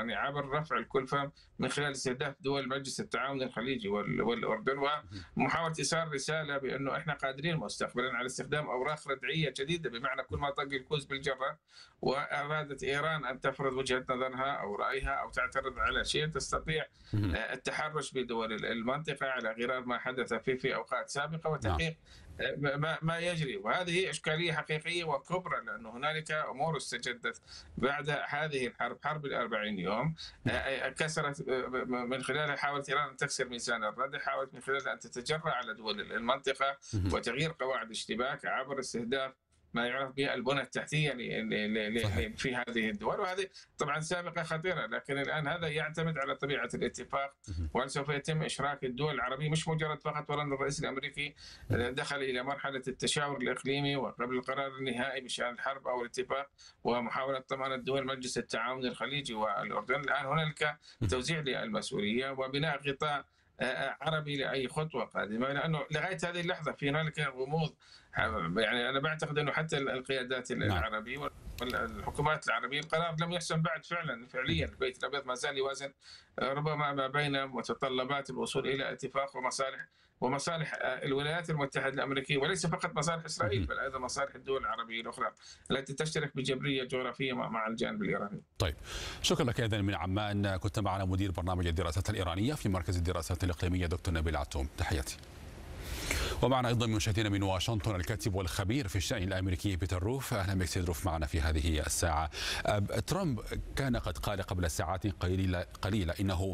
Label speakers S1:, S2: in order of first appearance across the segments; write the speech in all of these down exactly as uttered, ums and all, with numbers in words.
S1: الإيراني عبر رفع الكلفة من خلال استهداف دول مجلس التعاون الخليجي والأردن، ومحاولة إيصال رسالة بأنه إحنا قادرين مستقبلا على استخدام أوراق ردعية جديدة، بمعنى كل ما طق الكوز بالجرة وأرادت إيران أن تفرض وجهة نظرها أو رأيها أو تعترض على شيء تستطيع التحرش بدول المنطقة على غرار ما حدث في في أوقات سابقة وتحقيق ما ما يجري. وهذه إشكالية حقيقية وكبرى، لأن هنالك أمور استجدت بعد هذه الحرب، حرب الأربعين يوم، كسرت من خلالها، حاولت إيران أن تكسر ميزان الردع، حاولت من خلالها أن تتجرأ على دول المنطقة وتغيير قواعد الاشتباك عبر استهداف ما يعرف بالبنى التحتية في هذه الدول. وهذه طبعا سابقة خطيرة، لكن الآن هذا يعتمد على طبيعة الاتفاق، وهل سوف يتم إشراك الدول العربية، مش مجرد فقط ولأن الرئيس الأمريكي دخل إلى مرحلة التشاور الإقليمي وقبل القرار النهائي بشأن الحرب أو الاتفاق ومحاولة طبعا الدول مجلس التعاون الخليجي والأردن. الآن هنالك توزيع للمسؤولية وبناء غطاء عربي لأي خطوة قادمة، لأنه لغاية هذه اللحظة في هنالك غموض. يعني أنا بعتقد أنه حتى القيادات العربية والحكومات العربية القرار لم يحسم بعد فعلا فعليا. البيت الأبيض ما زال يوازن ربما ما بين متطلبات الوصول إلى اتفاق ومصالح ومصالح الولايات المتحدة الأمريكية، وليس فقط مصالح إسرائيل بل أيضا مصالح الدول العربية الأخرى التي تشترك بجبرية جغرافية مع الجانب الإيراني.
S2: طيب، شكرا لك. إذن من عمان كنت معنا مدير برنامج الدراسات الإيرانية في مركز الدراسات الإقليمية دكتور نبيل عتوم، تحياتي. ومعنا أيضا مشاهدينا من واشنطن الكاتب والخبير في الشأن الأمريكي بيتر روف. أهلا بك سيد روف معنا في هذه الساعة. ترامب كان قد قال قبل ساعات قليلة, قليلة إنه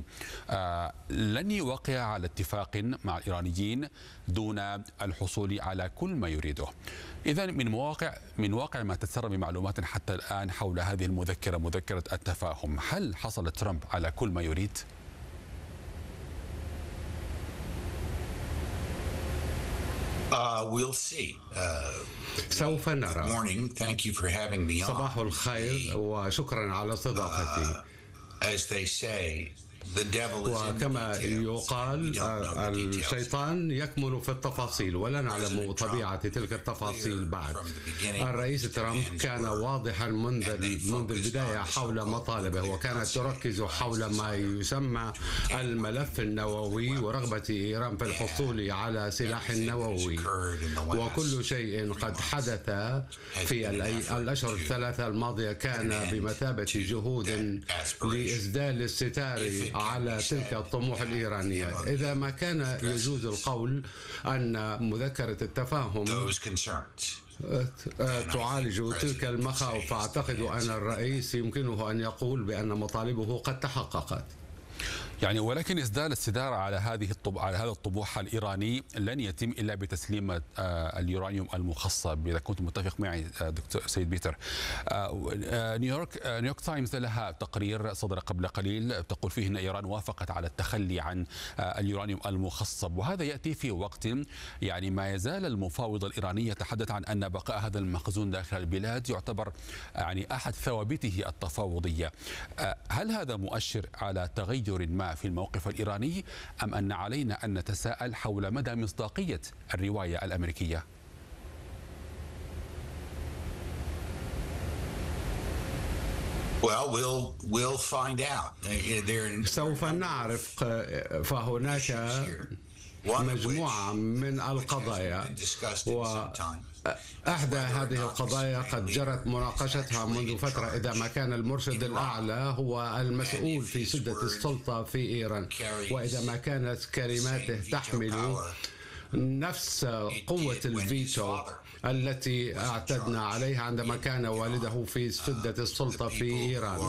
S2: لن يوقع على اتفاق مع الإيرانيين دون الحصول على كل ما يريده. إذن من واقع من واقع ما تتسرب معلومات حتى الآن حول هذه المذكرة، مذكرة التفاهم، هل حصل ترامب على كل ما يريد؟
S3: Uh, we'll see. Uh,
S4: سوف نرى.
S3: Morning. Thank you for having me on.
S4: صباح الخير وشكرا على استضافتي.
S3: Uh, as they say, the devil is
S4: وكما يقال الشيطان يكمن في التفاصيل ولا نعلم طبيعة تلك التفاصيل بعد. الرئيس ترامب كان واضحا منذ منذ البداية حول مطالبه، وكانت تركز حول ما يسمى الملف النووي ورغبة إيران في الحصول على سلاح نووي، وكل شيء قد حدث في الأشهر الثلاثة الماضية كان بمثابة جهود لإسدال الستار على تلك الطموح الإيرانية. إذا ما كان يجوز القول أن مذكرة التفاهم تعالج تلك المخاوف، فأعتقد أن الرئيس يمكنه أن يقول بأن مطالبه قد تحققت.
S2: يعني ولكن إسدال الستار على هذه الطب... على هذا الطموح الإيراني لن يتم إلا بتسليم اليورانيوم المخصب، إذا كنت متفق معي دكتور سيد بيتر. نيويورك نيويورك تايمز لها تقرير صدر قبل قليل تقول فيه أن إيران وافقت على التخلي عن اليورانيوم المخصب، وهذا يأتي في وقت يعني ما يزال المفاوضة الإيرانية يتحدث عن أن بقاء هذا المخزون داخل البلاد يعتبر يعني أحد ثوابته التفاوضية. هل هذا مؤشر على تغير ما في الموقف الإيراني، أم أن علينا أن نتساءل حول مدى مصداقية الرواية الأمريكية؟
S3: Well, we'll we'll find out.
S4: سوف نعرف. فهناك مجموعة من القضايا، وأحدى هذه القضايا قد جرت مناقشتها منذ فترة. إذا ما كان المرشد الأعلى هو المسؤول في سدة السلطة في إيران، وإذا ما كانت كلماته تحمل نفس قوة الفيتو التي اعتدنا عليها عندما كان والده في سدة السلطة في إيران،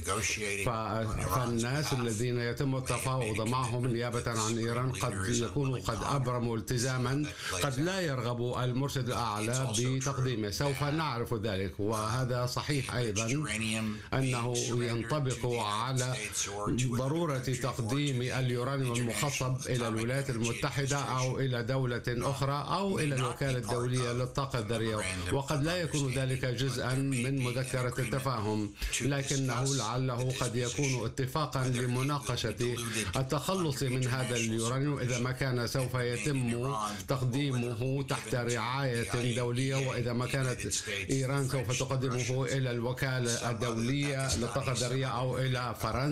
S4: فالناس الذين يتم التفاوض معهم نيابة عن إيران قد يكونوا قد أبرموا التزاما قد لا يرغب المرشد الأعلى بتقديمه. سوف نعرف ذلك، وهذا صحيح أيضا أنه ينطبق على ضرورة تقديم اليورانيوم المخصب إلى الولايات المتحدة أو إلى دولة أخرى أو إلى الوكالة الدولية للطاقة الذرية، وقد لا يكون ذلك جزءا من مذكرة التفاهم، لكنه لعله قد يكون اتفاقا لمناقشة التخلص من هذا اليورانيوم إذا ما كان سوف يتم تقديمه تحت رعاية دولية، وإذا ما كانت إيران سوف تقدمه إلى الوكالة الدولية للطاقة الذرية أو إلى فرنسا.